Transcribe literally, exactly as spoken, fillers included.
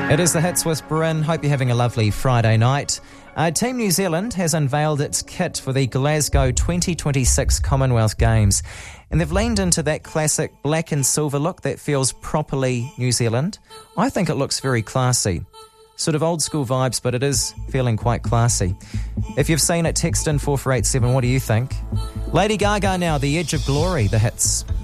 It is the Hits with Bryn. Hope you're having a lovely Friday night. Uh, Team New Zealand has unveiled its kit for the Glasgow twenty twenty-six Commonwealth Games. And they've leaned into that classic black and silver look that feels properly New Zealand. I think it looks very classy. Sort of old school vibes, but it is feeling quite classy. If you've seen it, text in four four eight seven. What do you think? Lady Gaga now, The Edge of Glory, the hits.